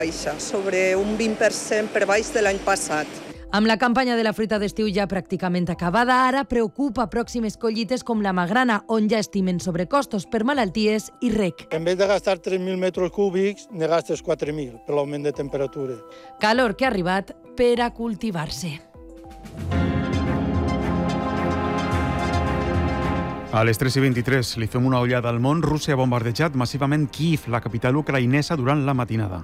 Baixa, sobre un 20% per baix de l'any passat. Amb la campanya de la fruita d'estiu ja pràcticament acabada, ara preocupa pròximes collites com la Magrana, on ja estimen sobrecostos per malalties i rec. En vez de gastar 3.000 metres cúbics, ne gastes 4.000 per l'augment de temperatura. Calor que ha arribat per a cultivar-se. A les 3:23 li fem una ullada al món. Rússia ha bombardejat massivament Kíiv, la capital ucraïnesa, durant la matinada.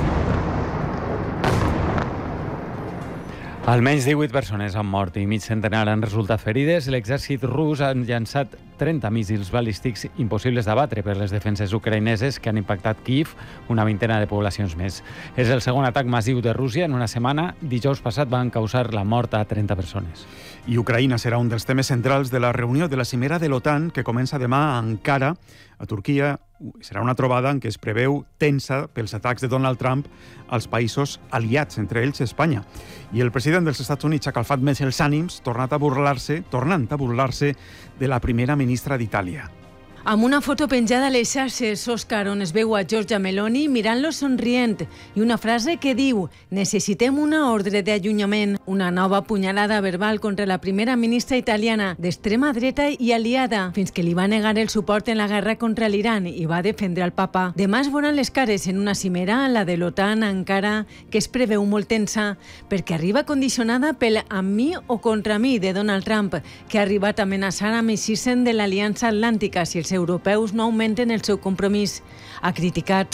Almenys 18 persones han mort i mig centenar han resultat ferides. L'exèrcit rus ha llançat 30 míssils balístics impossibles d'abatre per les defenses ucraïneses que han impactat Kíiv, una vintena de poblacions més. És el segon atac massiu de Rússia en una setmana. Dijous passat van causar la mort a 30 persones. I Ucraïna serà un dels temes centrals de la reunió de la cimera de l'OTAN que comença demà a Ankara, a Turquia. Serà una trobada en què es preveu tensa pels atacs de Donald Trump als països aliats, entre ells Espanya. I el president dels Estats Units ha calfat més els ànims, tornant a burlar-se de la primera ministra d'Itàlia. Amb una foto penjada a les xarxes, Òscar, on es veu a Giorgia Meloni mirant-lo somrient i una frase que diu: necessitem una ordre d'allunyament, una nova punyalada verbal contra la primera ministra italiana d'extrema dreta i aliada, fins que li va negar el suport en la guerra contra l'Iran i va defendre el papa. Demà es veuran les cares en una cimera, la de l'OTAN encara, que es preveu molt tensa, perquè arriba condicionada pel amb mi o contra mi de Donald Trump, que ha arribat a amenaçar amb eixir-se'n de l'Aliança Atlàntica si els europeus no augmenten el seu compromís. Ha criticat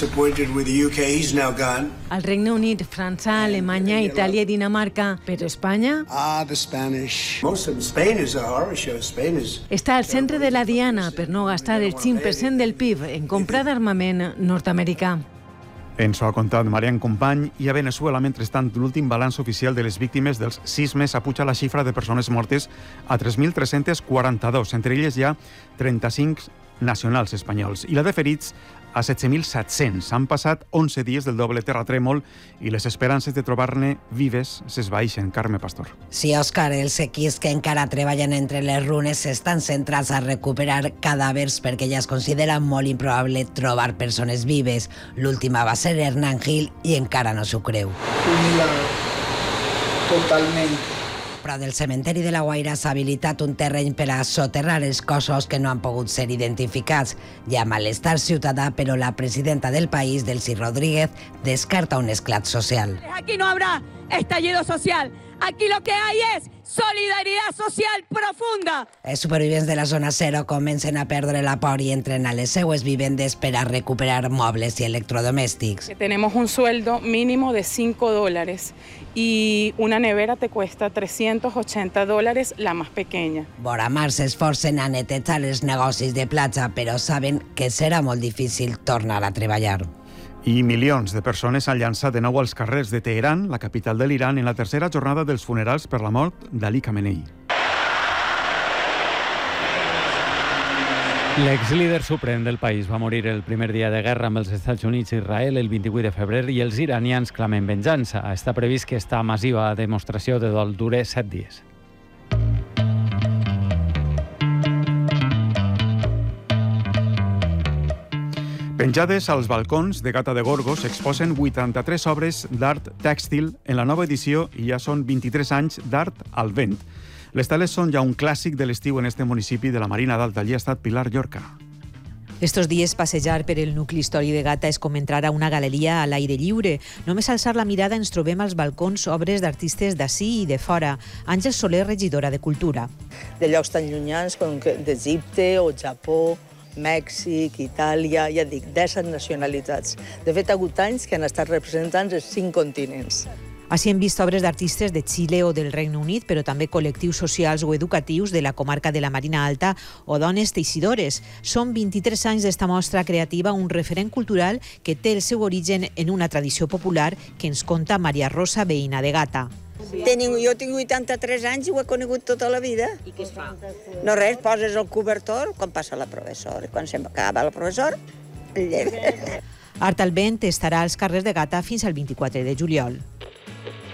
el Regne Unit, França, Alemanya, Itàlia i Dinamarca. Però Espanya està al centre de la diana per no gastar el 5% del PIB en compra d'armament nord-americà. Ens ho ha contat Marian Company. I a Venezuela, mentrestant, l'últim balanç oficial de les víctimes dels sismes apuja la xifra de persones mortes a 3.342. Entre elles hi ha 35 nacionals espanyols i la de ferits a 7.700. Han passat 11 dies del doble terratrèmol i les esperances de trobar-ne vives s'esvaeixen. Carme Pastor. Sí, Òscar, els equips que encara treballen entre les runes estan centrats a recuperar cadàvers perquè ja es considera molt improbable trobar persones vives. L'última va ser Hernán Gil i encara no s'ho creu. Totalment. Però del cementeri de la Guaira s'ha habilitat un terreny per a soterrar els cossos que no han pogut ser identificats. Hi ha malestar ciutadà, però la presidenta del país, Delcy Rodríguez, descarta un esclat social. Aquí no habrá estallido social. Aquí lo que hay es solidaridad social profunda. Els supervivents de la zona zero comencen a perdre la por i entren a les seues vivendes per a recuperar mobles i electrodomèstics. Tenemos un sueldo mínimo de $5 y una nevera te cuesta $380, la más pequeña. Vora mar s'esforcen a netejar els negocis de platja, però saben que serà molt difícil tornar a treballar. I milions de persones han llançat de nou als carrers de Teheran, la capital de l'Iran, en la tercera jornada dels funerals per la mort d'Ali Khamenei. L'exlíder suprem del país va morir el primer dia de guerra amb els Estats Units i Israel el 28 de febrer i els iranians clamen venjança. Està previst que esta massiva demostració de dol dure 7 dies. Penjades als balcons de Gata de Gorgos s'exposen 83 obres d'art tèxtil en la nova edició i ja són 23 anys d'art al vent. Les tales són ja un clàssic de l'estiu en este municipi de la Marina d'Alta. Allí ha estat Pilar Llorca. Estos días passejar per el nucli històric de Gata és com entrar a una galeria a l'aire lliure. Només alçar la mirada ens trobem als balcons obres d'artistes d'ací i de fora. Àngel Soler, regidora de Cultura. De llocs tan llunyans com d'Egipte o Japó, Mèxic, Itàlia, ja dic, 10 nacionalitats. De fet, ha hagut anys que han estat representants dels 5 continents. Així hem vist obres d'artistes de Xile o del Regne Unit, però també col·lectius socials o educatius de la comarca de la Marina Alta o dones teixidores. Són 23 anys d'esta mostra creativa, un referent cultural que té el seu origen en una tradició popular que ens conta Maria Rosa, veïna de Gata. Jo tinc 83 anys i ho he conegut tota la vida. I què es fa? No res, poses el cobertor quan passa la professora. Quan s'acaba la professora, el lleve. Art al vent estarà als carrers de Gata fins al 24 de juliol.